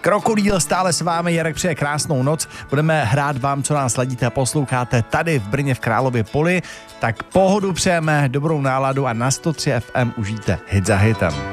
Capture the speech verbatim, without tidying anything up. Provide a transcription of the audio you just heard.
Krokodýl stále s vámi, Jarek přeje krásnou noc. Budeme hrát vám, co nás ladíte a posloucháte tady v Brně v Králově Poli. Tak pohodu přejeme, dobrou náladu a na sto tři F M užijte hit za hitem.